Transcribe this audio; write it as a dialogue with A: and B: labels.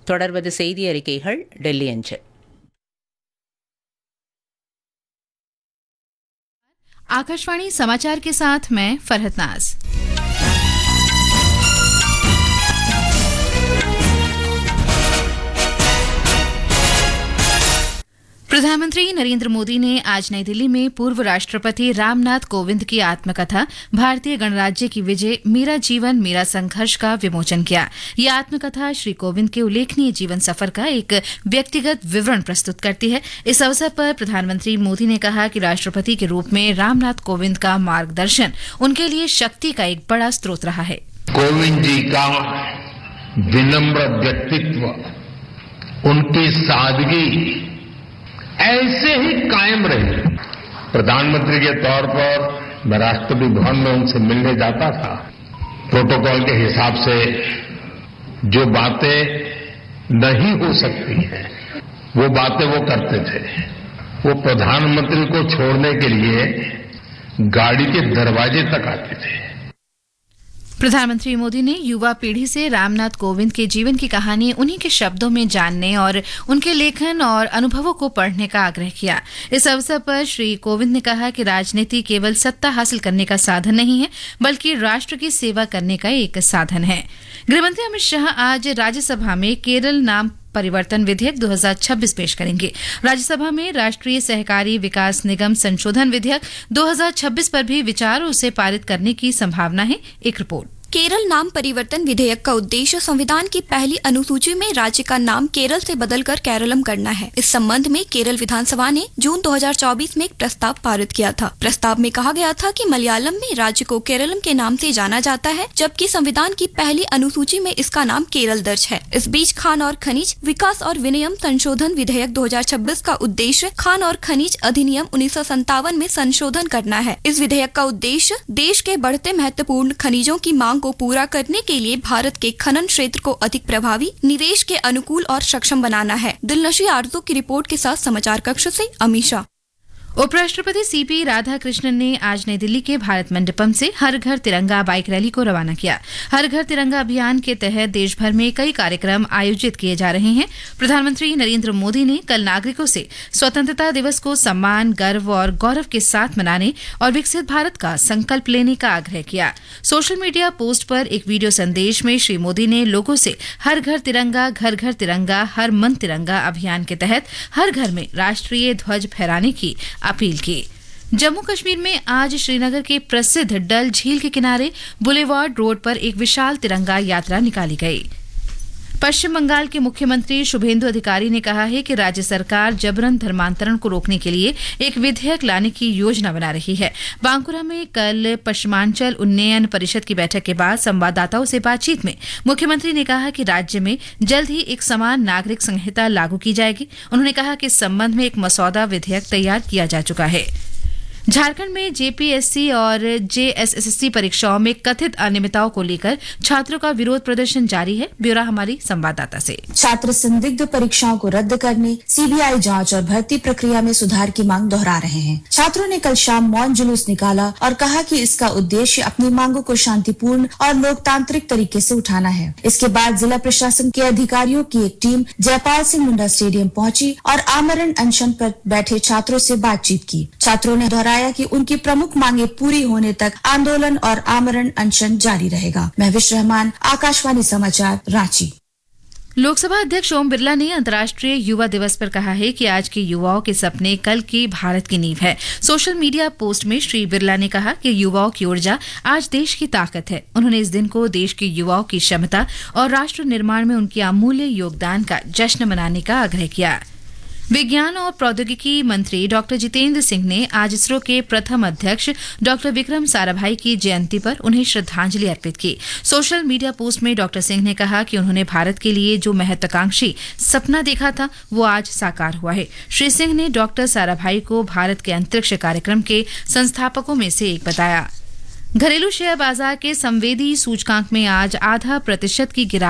A: தொடர்வது செய்தி அறிக்கைகள் டெல்லி அஞ்சல்.
B: आकाशवाणी समाचार के साथ मैं फरहत नाज। प्रधानमंत्री नरेंद्र मोदी ने आज नई दिल्ली में पूर्व राष्ट्रपति रामनाथ कोविंद की आत्मकथा भारतीय गणराज्य की विजय मेरा जीवन मेरा संघर्ष का विमोचन किया। यह आत्मकथा श्री कोविंद के उल्लेखनीय जीवन सफर का एक व्यक्तिगत विवरण प्रस्तुत करती है। इस अवसर पर प्रधानमंत्री मोदी ने कहा कि राष्ट्रपति के रूप में रामनाथ कोविंद का मार्गदर्शन उनके लिए शक्ति का एक बड़ा स्रोत रहा है।
C: कोविंद जी का विनम्र व्यक्तित्व, उनकी सादगी ऐसे ही कायम रही। प्रधानमंत्री के तौर पर मैं राष्ट्रपति भवन में उनसे मिलने जाता था। प्रोटोकॉल के हिसाब से जो बातें नहीं हो सकती हैं, वो बातें वो करते थे। वो प्रधानमंत्री को छोड़ने के लिए गाड़ी के दरवाजे तक आते थे।
B: प्रधानमंत्री मोदी ने युवा पीढ़ी से रामनाथ कोविंद के जीवन की कहानी उन्हीं के शब्दों में जानने और उनके लेखन और अनुभवों को पढ़ने का आग्रह किया। इस अवसर पर श्री कोविंद ने कहा कि राजनीति केवल सत्ता हासिल करने का साधन नहीं है, बल्कि राष्ट्र की सेवा करने का एक साधन है। गृहमंत्री अमित शाह आज राज्यसभा में केरल नाम परिवर्तन विधेयक 2026 पेश करेंगे। राज्यसभा में राष्ट्रीय सहकारी विकास निगम संशोधन विधेयक 2026 पर भी विचार और उसे पारित करने की संभावना है। एक रिपोर्ट।
D: केरल नाम परिवर्तन विधेयक का उद्देश्य संविधान की पहली अनुसूची में राज्य का नाम केरल से बदलकर केरलम करना है। इस संबंध में केरल विधानसभा ने जून 2024 में एक प्रस्ताव पारित किया था। प्रस्ताव में कहा गया था कि मलयालम में राज्य को केरलम के नाम से जाना जाता है, जबकि संविधान की पहली अनुसूची में इसका नाम केरल दर्ज है। इस बीच खान और खनिज विकास और विनियम संशोधन विधेयक 2026 का उद्देश्य खान और खनिज अधिनियम 1957 में संशोधन करना है। इस विधेयक का उद्देश्य देश के बढ़ते महत्वपूर्ण खनिजों की मांग को पूरा करने के लिए भारत के खनन क्षेत्र को अधिक प्रभावी, निवेश के अनुकूल और सक्षम बनाना है। दिलनशी आरजू की रिपोर्ट के साथ समाचार कक्ष से अमीशा।
B: उपराष्ट्रपति सीपी राधाकृष्णन ने आज नई दिल्ली के भारत मंडपम से हर घर तिरंगा बाइक रैली को रवाना किया। हर घर तिरंगा अभियान के तहत देश भर में कई कार्यक्रम आयोजित किए जा रहे हैं। प्रधानमंत्री नरेंद्र मोदी ने कल नागरिकों से स्वतंत्रता दिवस को सम्मान, गर्व और गौरव के साथ मनाने और विकसित भारत का संकल्प लेने का आग्रह किया। सोशल मीडिया पोस्ट पर एक वीडियो संदेश में श्री मोदी ने लोगों से हर घर तिरंगा, घर घर तिरंगा, हर मन तिरंगा अभियान के तहत हर घर में राष्ट्रीय ध्वज फहराने की अपील की। जम्मू कश्मीर में आज श्रीनगर के प्रसिद्ध डल झील के किनारे बुलेवार्ड रोड पर एक विशाल तिरंगा यात्रा निकाली गई। पश्चिम बंगाल के मुख्यमंत्री शुभेंदु अधिकारी ने कहा है कि राज्य सरकार जबरन धर्मांतरण को रोकने के लिए एक विधेयक लाने की योजना बना रही है। बांकुरा में कल पश्चिमांचल उन्नयन परिषद की बैठक के बाद संवाददाताओं से बातचीत में मुख्यमंत्री ने कहा कि राज्य में जल्द ही एक समान नागरिक संहिता लागू की जाएगी। उन्होंने कहा कि इस संबंध में एक मसौदा विधेयक तैयार किया जा चुका है। झारखंड में जेपीएससी और जेएसएससी परीक्षाओं में कथित अनियमितताओं को लेकर छात्रों का विरोध प्रदर्शन जारी है। ब्यौरा हमारी संवाददाता से।
E: छात्र संदिग्ध परीक्षाओं को रद्द करने, सीबीआई जांच और भर्ती प्रक्रिया में सुधार की मांग दोहरा रहे हैं। छात्रों ने कल शाम मौन जुलूस निकाला और कहा कि इसका उद्देश्य अपनी मांगों को शांतिपूर्ण और लोकतांत्रिक तरीके से उठाना है। इसके बाद जिला प्रशासन के अधिकारियों की एक टीम जयपाल सिंह मुंडा स्टेडियम पहुंची और आमरण अनशन पर बैठे छात्रों से बातचीत की। छात्रों ने कि उनकी प्रमुख मांगे पूरी होने तक आंदोलन और आमरण अनशन जारी रहेगा। महविश रहमान, आकाशवाणी समाचार, रांची।
B: लोकसभा अध्यक्ष ओम बिरला ने अंतर्राष्ट्रीय युवा दिवस पर कहा है कि आज के युवाओं के सपने कल के भारत की नींव है। सोशल मीडिया पोस्ट में श्री बिरला ने कहा कि युवाओं की ऊर्जा आज देश की ताकत है। उन्होंने इस दिन को देश के युवाओं की क्षमता और राष्ट्र निर्माण में उनके अमूल्य योगदान का जश्न मनाने का आग्रह किया। विज्ञान और प्रौद्योगिकी मंत्री डॉक्टर जितेंद्र सिंह ने आज इसरो के प्रथम अध्यक्ष डॉक्टर विक्रम साराभाई की जयंती पर उन्हें श्रद्धांजलि अर्पित की। सोशल मीडिया पोस्ट में डॉक्टर सिंह ने कहा कि उन्होंने भारत के लिए जो महत्वाकांक्षी सपना देखा था वो आज साकार हुआ है। श्री सिंह ने डॉक्टर साराभाई को भारत के अंतरिक्ष कार्यक्रम के संस्थापकों में से एक बताया। घरेलू शेयर बाजार के संवेदी सूचकांक में आज 0.5% की गिरावट